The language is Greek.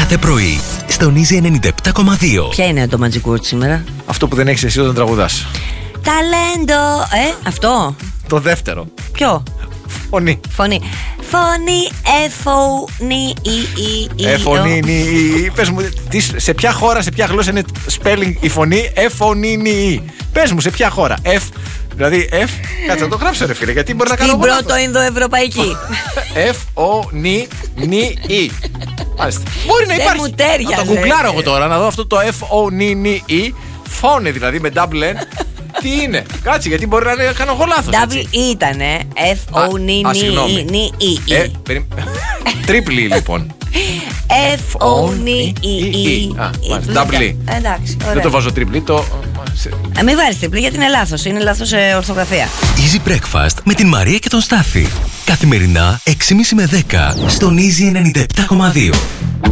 κάθε πρωί στον Easy 97,2. Ποια είναι το Magic Word σήμερα? Αυτό που δεν έχεις εσύ όταν τραγουδάς. Ταλέντο. Αυτό. Το δεύτερο. Ποιο? Φωνή. Φωνή. Φωνή. Εφωνή. Εφωνή. Πες μου, σε ποια χώρα, σε ποια γλώσσα είναι spelling η φωνή? Εφωνή. Πες μου, σε ποια χώρα? Δηλαδή F. Κάτσε να το γράψω, ρε φίλε, γιατί μπορεί να κάνω. Την πρώτο Ινδοευρωπαϊκή. F-O-N-I. Μάλιστα. Μπορεί να υπάρχει. μου τέριαζε. Να το γκουγκλάρω εγώ τώρα, να δω αυτό το F-O-N-I. Φώνε δηλαδή με double N. Τι είναι? Κάτσε, γιατί μπορεί να κάνω εγώ λάθος. Double E ήτανε. F-O-N-I. Τρίπλη λοιπόν. F-O-N-I. Double E. Εντάξει, ωραία. Δεν το βάζω τρίπλη, Μην βάζεις τρίπλη γιατί είναι λάθος. Είναι λάθος ορθογραφία. Easy Breakfast με την Μαρία και τον Στάφη. Καθημερινά 6.30 με 10 στον Easy 97,2.